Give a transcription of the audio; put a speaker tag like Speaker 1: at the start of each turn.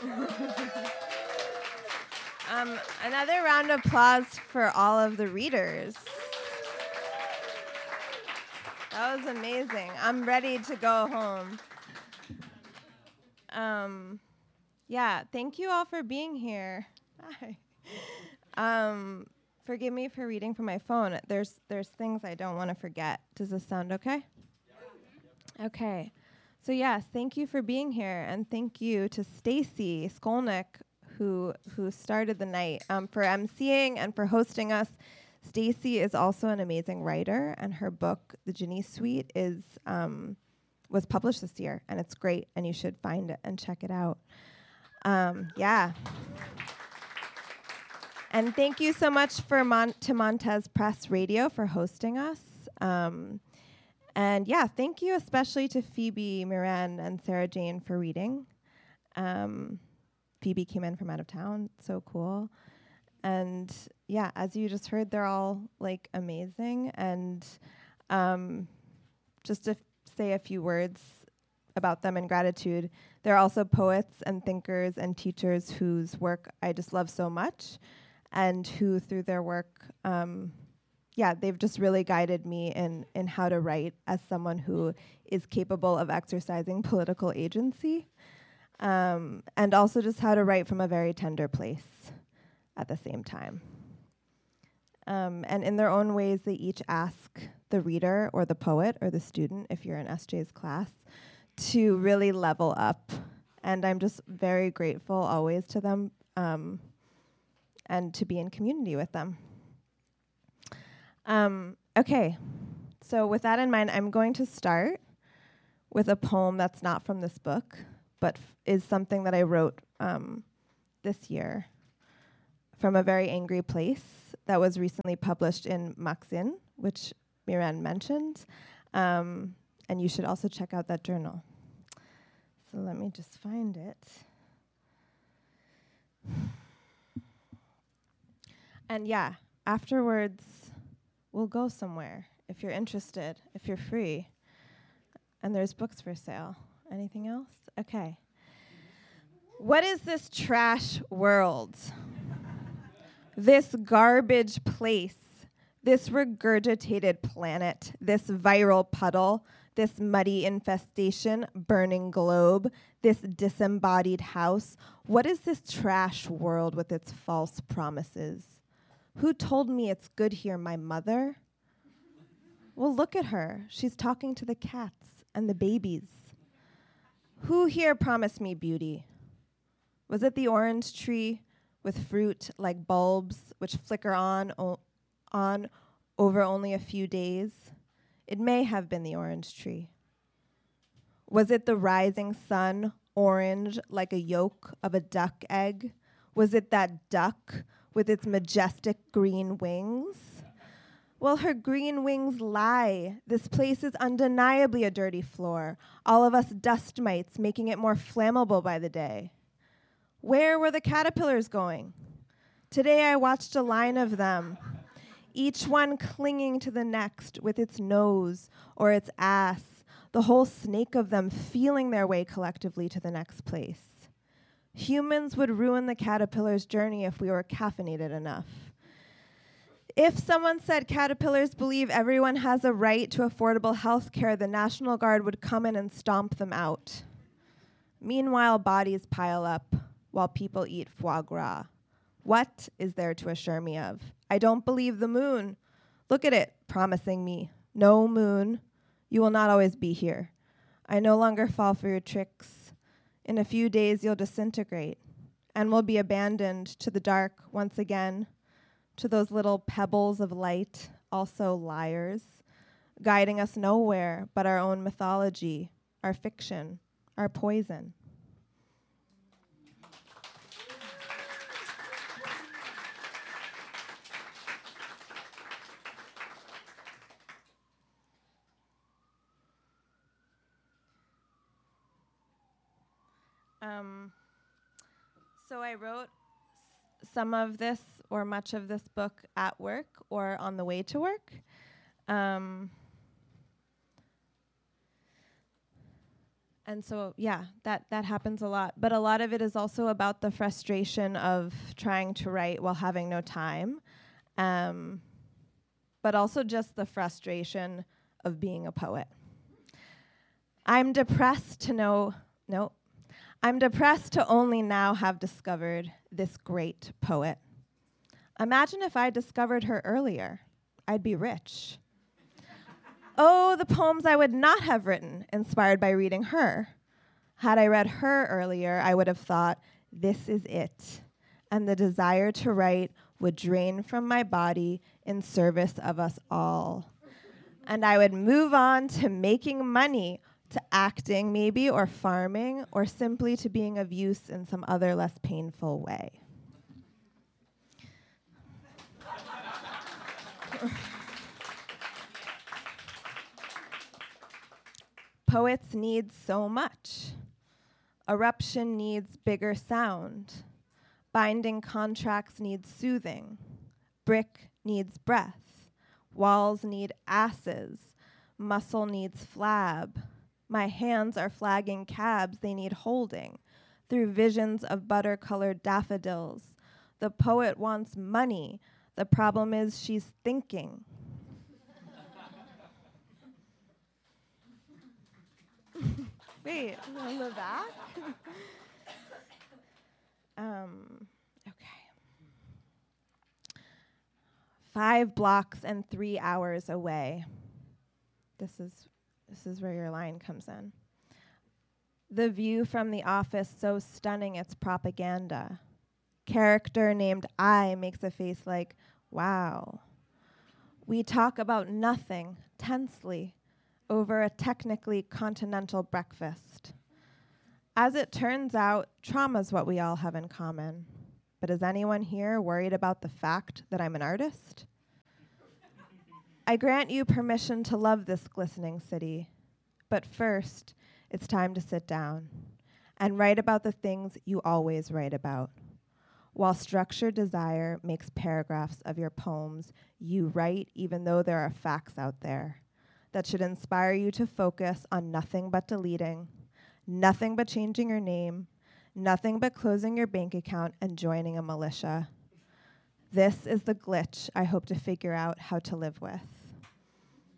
Speaker 1: Another round of applause for all of the readers. That was amazing. I'm ready to go home. Yeah, thank you all for being here. Hi. Forgive me for reading from my phone. There's things I don't want to forget. Does this sound okay? Yeah. Okay. So yes, thank you for being here, and thank you to Stacy Skolnick, who started the night, for emceeing and for hosting us. Stacy is also an amazing writer, and her book, The Ginny Suite, was published this year, and it's great, and you should find it and check it out. Yeah. And thank you so much to Montez Press Radio for hosting us. And yeah, thank you especially to Phoebe, Miran, and Sarah Jane for reading. Phoebe came in from out of town, so cool. And yeah, as you just heard, they're all like amazing. And just to say a few words about them in gratitude, they're also poets and thinkers and teachers whose work I just love so much, and who through their work, they've just really guided me in how to write as someone who is capable of exercising political agency, and also just how to write from a very tender place at the same time. And in their own ways, they each ask the reader or the poet or the student, if you're in SJ's class, to really level up. And I'm just very grateful always to them, and to be in community with them. Okay, so with that in mind, I'm going to start with a poem that's not from this book, but is something that I wrote this year from a very angry place that was recently published in Maxim, which Miran mentioned. And you should also check out that journal. So let me just find it. And yeah, afterwards, we'll go somewhere if you're interested, if you're free. And there's books for sale. Anything else? Okay. What is this trash world? This garbage place, this regurgitated planet, this viral puddle, this muddy infestation, burning globe, this disembodied house. What is this trash world with its false promises? Who told me it's good here, my mother? Well, look at her. She's talking to the cats and the babies. Who here promised me beauty? Was it the orange tree with fruit like bulbs which flicker on over only a few days? It may have been the orange tree. Was it the rising sun, orange like a yolk of a duck egg? Was it that duck with its majestic green wings? Well, her green wings lie. This place is undeniably a dirty floor. All of us dust mites, making it more flammable by the day. Where were the caterpillars going? Today I watched a line of them, each one clinging to the next with its nose or its ass, the whole snake of them feeling their way collectively to the next place. Humans would ruin the caterpillar's journey if we were caffeinated enough. If someone said caterpillars believe everyone has a right to affordable health care, the National Guard would come in and stomp them out. Meanwhile, bodies pile up while people eat foie gras. What is there to assure me of? I don't believe the moon. Look at it, promising me. No, moon, you will not always be here. I no longer fall for your tricks. In a few days, you'll disintegrate and will be abandoned to the dark once again, to those little pebbles of light, also liars, guiding us nowhere but our own mythology, our fiction, our poison. So I wrote some of this or much of this book at work or on the way to work. And so, yeah, that happens a lot. But a lot of it is also about the frustration of trying to write while having no time. But also just the frustration of being a poet. I'm depressed to only now have discovered this great poet. Imagine if I discovered her earlier. I'd be rich. Oh, the poems I would not have written, inspired by reading her. Had I read her earlier, I would have thought, this is it. And the desire to write would drain from my body in service of us all. And I would move on to making money, to acting maybe, or farming, or simply to being of use in some other less painful way. Poets need so much. Eruption needs bigger sound. Binding contracts need soothing. Brick needs breath. Walls need asses. Muscle needs flab. My hands are flagging cabs they need holding through visions of butter-colored daffodils. The poet wants money. The problem is she's thinking. Wait, on the back? Okay. 5 blocks and 3 hours away. This is where your line comes in. The view from the office so stunning it's propaganda. Character named I makes a face like, wow. We talk about nothing, tensely, over a technically continental breakfast. As it turns out, trauma's what we all have in common. But is anyone here worried about the fact that I'm an artist? I grant you permission to love this glistening city. But first, it's time to sit down and write about the things you always write about. While structured desire makes paragraphs of your poems, you write even though there are facts out there that should inspire you to focus on nothing but deleting, nothing but changing your name, nothing but closing your bank account and joining a militia. This is the glitch I hope to figure out how to live with.